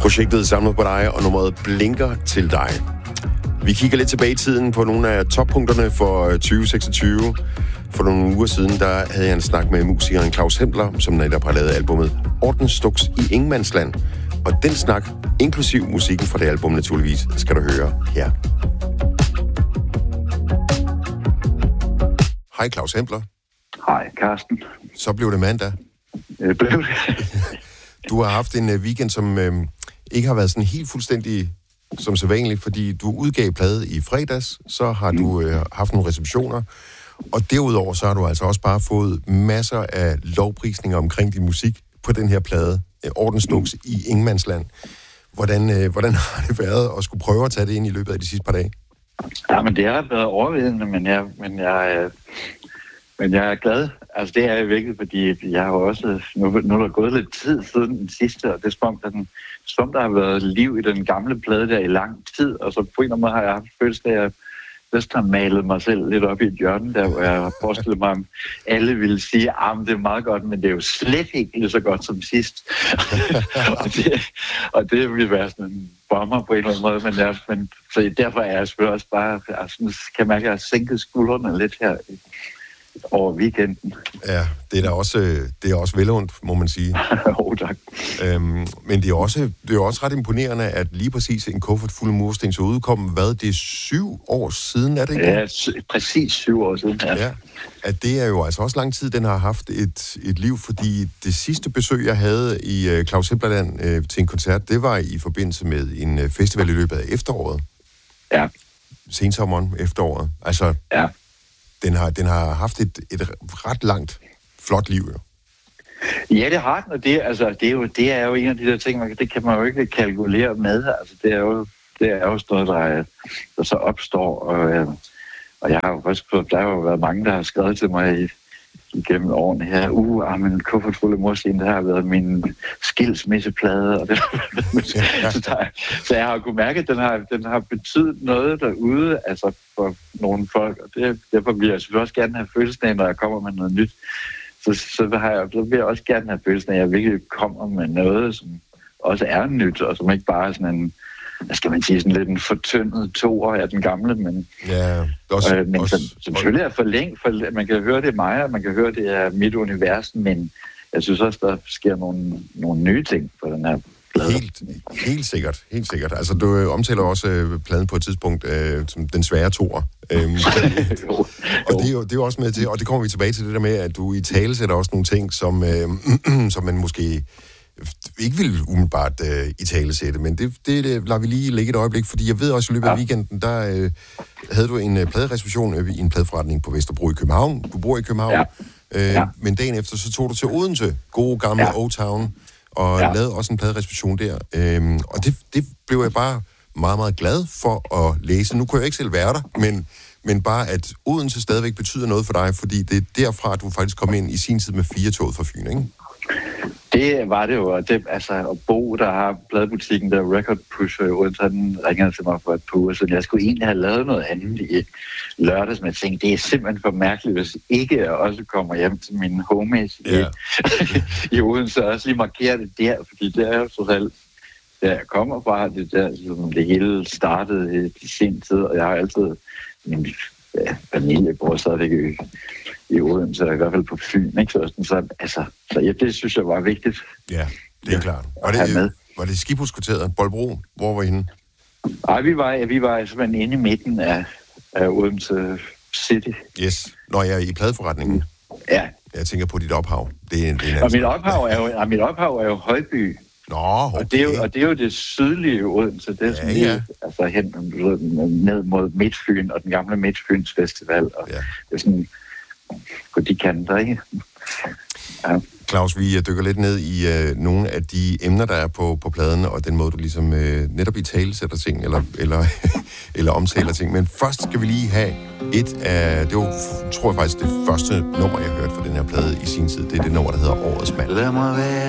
Projektet Samlet på dig, og nummeret Blinker til dig. Vi kigger lidt tilbage i tiden på nogle af toppunkterne for 2026. For nogle uger siden, der havde jeg en snak med musikeren Claus Hempler, som netop har lavet albumet Ordenstuks i Ingenmandsland. Og den snak, inklusiv musikken fra det album naturligvis, skal du høre her. Hej Claus Hempler. Hej Carsten. Så blev det mandag. Det blev det. Du har haft en weekend, som ikke har været sådan helt fuldstændig som sædvanligt, fordi du udgav plade i fredags, så har du haft nogle receptioner, og derudover så har du altså også bare fået masser af lovprisninger omkring din musik på den her plade, Ordenstuks i Ingenmandsland. Hvordan har det været at skulle prøve at tage det ind i løbet af de sidste par dage? Ja, men det har været overvældende, men jeg er glad. Altså det er jeg virkelig, fordi jeg har også, nu er der gået lidt tid siden den sidste, og det er som der har været liv i den gamle plade der i lang tid, og så på en eller anden måde har jeg haft følelse af, at jeg næsten har malet mig selv lidt op i et hjørne der, hvor jeg har forestillet mig, at alle ville sige, at det er meget godt, men det er jo slet ikke lige så godt som sidst. og det vil være sådan en bomber på en eller anden måde, men så derfor er jeg selvfølgelig også bare, jeg kan mærke, at jeg har sænket skuldrene lidt her over weekenden. Ja, det er også velundt, må man sige. Tak. Men det er også ret imponerende, at lige præcis en kuffert fuld af mursten så udkom, det er 7 år siden, er det ikke? Ja, præcis 7 år siden, ja. At det er jo altså også lang tid, den har haft et liv, fordi det sidste besøg, jeg havde i Claus Hemplerland til en koncert, det var i forbindelse med en festival i løbet af efteråret. Ja. Sensommeren, efteråret. Altså, ja. Den har haft et ret langt, flot liv, jo. Ja, det har den, og det er jo en af de der ting, det kan man jo ikke kalkulere med. Altså, det er jo sådan noget, der så opstår, og jeg har jo også fået, der har jo været mange, der har skrevet til mig igennem årene her, men kuffert fuld af mursten, det har været min skilsmisseplade, og det så jeg har kunnet mærke, at den har betydet noget derude, altså for nogle folk, og derfor vil jeg selvfølgelig også gerne have følelsen af, når jeg kommer med noget nyt, så vil jeg også gerne have følelsen af, at jeg virkelig kommer med noget, som også er nyt, og som ikke bare er sådan en, hvad skal man sige, sådan lidt en fortyndet toer af den gamle, men, ja, men som selvfølgelig er for længe, man kan høre det er mig, og man kan høre det er mit univers, men jeg synes også, der sker nogle nye ting på den her plade. Helt sikkert. Altså, du omtaler også pladen på et tidspunkt som den svære toer. Og det er jo også med til, og det kommer vi tilbage til det der med, at du i tale sætter også nogle ting, som man måske ikke vil umiddelbart i tale sætte, men det lader vi lige ligge et øjeblik, fordi jeg ved også, i løbet af weekenden, der havde du en pladereception i en pladeforretning på Vesterbro i København. Du bor i København, men dagen efter, så tog du til Odense, gode gamle O-Town, og lavede også en pladereception der. Og det blev jeg bare meget, meget glad for at læse. Nu kunne jeg ikke selv være der, men bare at Odense stadigvæk betyder noget for dig, fordi det er derfra, at du faktisk kom ind i sin tid med 4-toget fra Fyn, ikke? Det var det jo, og Bo, der har pladebutikken, der Record Pusher i Odense, han ringede til mig for et par uger siden. Jeg skulle egentlig have lavet noget andet i lørdags, men jeg tænkte, det er simpelthen for mærkeligt, hvis ikke jeg også kommer hjem til mine homies i Odense, og også lige markere det der, fordi det er jo så alt, der jeg kommer fra, det der, som det hele startede i sin tid, og jeg har altid min familie bor stadigvæk i Odense, i hvert fald på Fyn, ikke? Det synes jeg var vigtigt. Ja, det er klart. Var det Skibhuskvarteret, Bolbro? Hvor var I henne? Nej, vi var simpelthen inde i midten af Odense City. Yes. Når jeg er i pladeforretningen. Ja. Jeg tænker på dit ophav. Det er en og mit ophav er jo Højby. Nå, okay. Og det er jo det sydlige Odense. Det er sådan altså hen ned mod Midtfyn og den gamle Midtfyns Festival. Og det er sådan på de kanter, ikke? Ja. Claus, vi dykker lidt ned i nogle af de emner, der er på pladen, og den måde, du ligesom netop i tale sætter ting, eller omtaler ting. Men først skal vi lige have det var, tror jeg faktisk, det første nummer, jeg hørte fra den her plade i sin tid. Det er det nummer, der hedder Årets Mand.